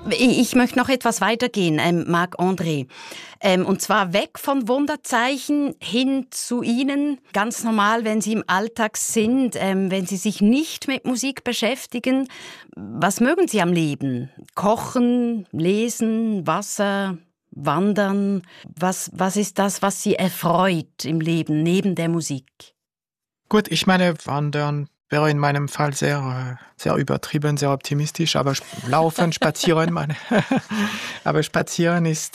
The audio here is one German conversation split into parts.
Ich möchte noch etwas weitergehen, Marc-André. Und zwar weg von Wunderzeichen hin zu Ihnen, ganz normal, wenn Sie im Alltag sind, wenn Sie sich nicht mit Musik beschäftigen. Was mögen Sie am Leben? Kochen, lesen, Wasser, wandern? Was ist das, was Sie erfreut im Leben, neben der Musik? Gut, ich meine, wandern wäre in meinem Fall sehr übertrieben, sehr optimistisch, aber laufen, spazieren, aber spazieren ist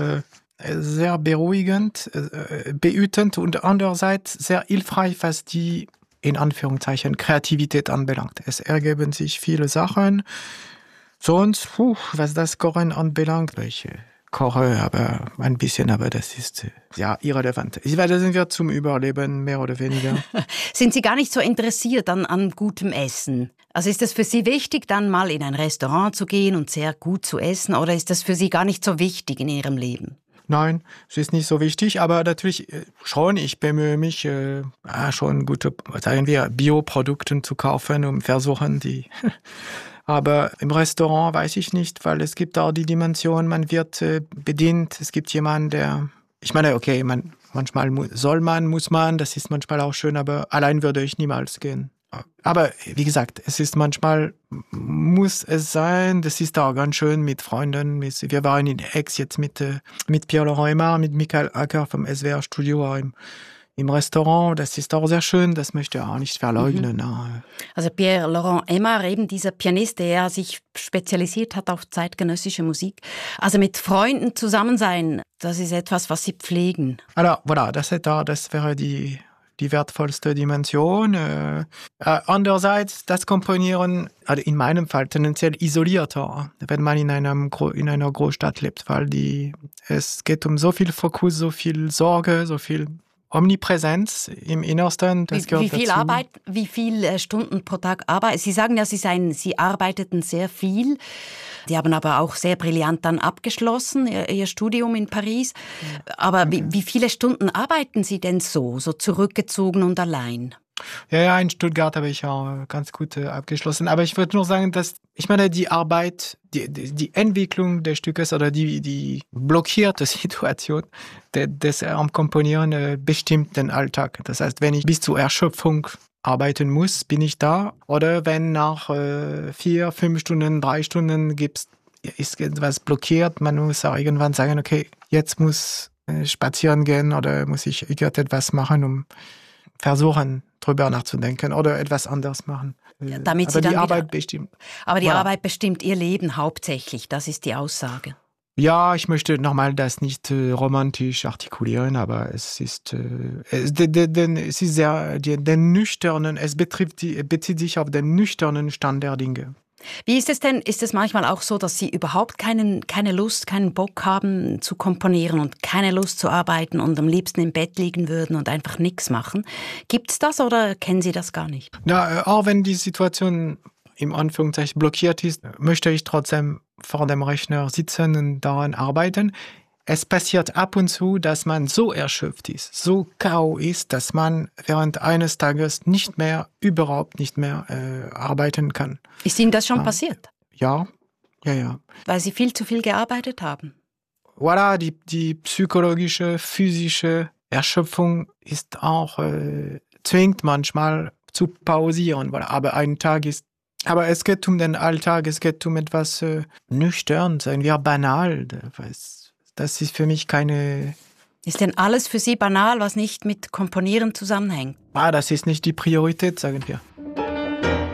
sehr beruhigend, behütend und andererseits sehr hilfreich, was die, in Anführungszeichen, Kreativität anbelangt. Es ergeben sich viele Sachen. Sonst, was das Kochen anbelangt, ich koche aber ein bisschen, aber das ist irrelevant. Da sind wir zum Überleben, mehr oder weniger. Sind Sie gar nicht so interessiert an gutem Essen? Also ist es für Sie wichtig, dann mal in ein Restaurant zu gehen und sehr gut zu essen, oder ist das für Sie gar nicht so wichtig in Ihrem Leben? Nein, es ist nicht so wichtig, aber natürlich schon, ich bemühe mich, schon gute, sagen wir, Bioprodukte zu kaufen, um versuchen, die... Aber im Restaurant weiß ich nicht, weil es gibt auch die Dimension, man wird bedient. Es gibt jemanden, der, ich meine, okay, manchmal muss man, das ist manchmal auch schön, aber allein würde ich niemals gehen. Aber wie gesagt, es ist manchmal, muss es sein, das ist auch ganz schön mit Freunden. Wir waren in Aix jetzt mit Pierre-Laurent Aimard, mit Michael Acker vom SWR-Studio im Restaurant, das ist auch sehr schön, das möchte ich auch nicht verleugnen. Also Pierre-Laurent Aimard, eben dieser Pianist, der sich spezialisiert hat auf zeitgenössische Musik. Also mit Freunden zusammen sein, das ist etwas, was Sie pflegen. Alors, voilà, das wäre die wertvollste Dimension. Andererseits, das Komponieren, also in meinem Fall tendenziell isolierter, wenn man in einer Großstadt lebt, weil es geht um so viel Fokus, so viel Sorge, so viel Omnipräsenz im Innersten, das gehört dazu. Wie viele Stunden pro Tag arbeiten? Sie sagen ja, Sie arbeiteten sehr viel. Die haben aber auch sehr brillant dann abgeschlossen, Ihr Studium in Paris. Aber wie viele Stunden arbeiten Sie denn so zurückgezogen und allein? Ja, in Stuttgart habe ich auch ganz gut abgeschlossen. Aber ich würde nur sagen, dass, ich meine, die Arbeit, die Entwicklung des Stückes oder die blockierte Situation des am Komponieren bestimmt den Alltag. Das heißt, wenn ich bis zur Erschöpfung arbeiten muss, bin ich da. Oder wenn nach 4, 5 Stunden, 3 Stunden ist etwas blockiert, man muss auch irgendwann sagen, okay, jetzt muss spazieren gehen oder muss ich irgendetwas machen, um versuchen, drüber nachzudenken oder etwas anderes machen. Damit aber Sie die Arbeit bestimmt. Aber die Arbeit bestimmt Ihr Leben hauptsächlich, das ist die Aussage. Ja, ich möchte nochmal das nicht romantisch artikulieren, aber es ist sehr den nüchternen, bezieht sich auf den nüchternen Stand der Dinge. Wie ist es denn? Ist es manchmal auch so, dass Sie überhaupt keine Lust, keinen Bock haben zu komponieren und keine Lust zu arbeiten und am liebsten im Bett liegen würden und einfach nichts machen? Gibt's das oder kennen Sie das gar nicht? Na, auch wenn die Situation im Anführungszeichen blockiert ist, möchte ich trotzdem vor dem Rechner sitzen und daran arbeiten. Es passiert ab und zu, dass man so erschöpft ist, so K.O. ist, dass man während eines Tages überhaupt nicht mehr arbeiten kann. Ist Ihnen das schon passiert? Ja. Weil Sie viel zu viel gearbeitet haben? Voilà, die psychologische, physische Erschöpfung ist auch, zwingt manchmal zu pausieren. Voilà. Aber es geht um den Alltag, es geht um etwas nüchtern, sagen wir banal. Das ist für mich keine... Ist denn alles für Sie banal, was nicht mit Komponieren zusammenhängt? Das ist nicht die Priorität, sagen wir.